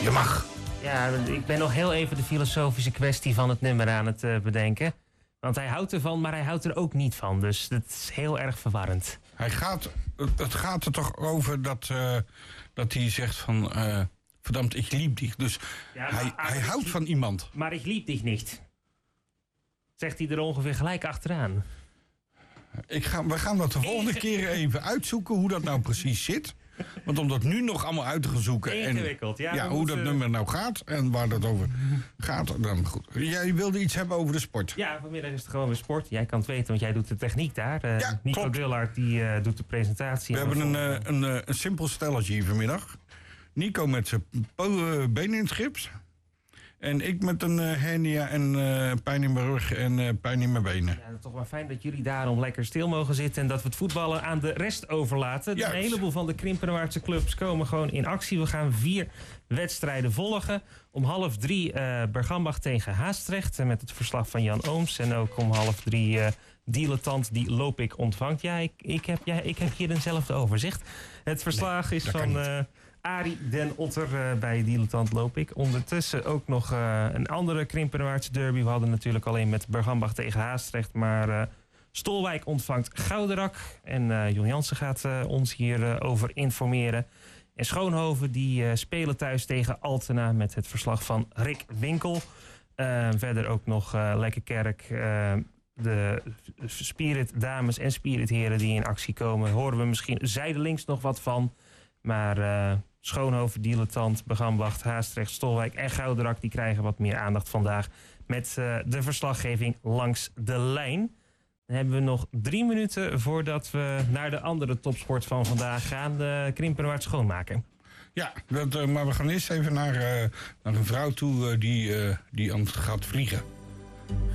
Je mag. Ja, ik ben nog heel even de filosofische kwestie van het nummer aan het bedenken. Want hij houdt ervan, maar hij houdt er ook niet van. Dus dat is heel erg verwarrend. Het gaat er toch over dat hij zegt van... verdammt, ik liep dich. Dus Ja, hij houdt van iemand. Maar ik liep dich niet. Zegt hij er ongeveer gelijk achteraan. We gaan dat de volgende keer even uitzoeken hoe dat nou precies zit. Want om dat nu nog allemaal uit te gaan zoeken. Ingewikkeld, ja. Hoe dat nummer nou gaat en waar dat over gaat. Dan goed. Jij wilde iets hebben over de sport. Ja, vanmiddag is het gewoon weer sport. Jij kan het weten, want jij doet de techniek daar. Ja, Nico klopt. Dullard die doet de presentatie. We hebben een simpel stelletje hier vanmiddag. Nico met zijn benen in het gips. En ik met een hernia en pijn in mijn rug en pijn in mijn benen. Ja, toch wel fijn dat jullie daarom lekker stil mogen zitten... en dat we het voetballen aan de rest overlaten. Juist. Een heleboel van de Krimpenerwaardse clubs komen gewoon in actie. We gaan 4 wedstrijden volgen. Om 2:30 Bergambach tegen Haastrecht... met het verslag van Jan Ooms. En ook om 2:30 Dilettant die Lopik ontvangt. Ja, ik heb hier eenzelfde overzicht. Het verslag is van... Arie den Otter bij Dilettant Lopik. Ondertussen ook nog een andere Krimpenerwaardse derby. We hadden natuurlijk alleen met Bergambach tegen Haastrecht. Maar Stolwijk ontvangt Gouderak. En Jon Jansen gaat ons hierover informeren. En Schoonhoven die spelen thuis tegen Altena met het verslag van Rick Winkel. Verder ook nog Lekkerkerk. De Spirit dames en Spirit heren die in actie komen. Horen we misschien zijdelings nog wat van. Maar Schoonhoven, Dilettant, Bergambach, Haastrecht, Stolwijk en Gouderak... die krijgen wat meer aandacht vandaag met de verslaggeving langs de lijn. Dan hebben we nog 3 minuten voordat we naar de andere topsport van vandaag gaan. De Krimpenerwaard schoonmaken. Ja, maar we gaan eerst even naar een vrouw toe die aan het gaat vliegen.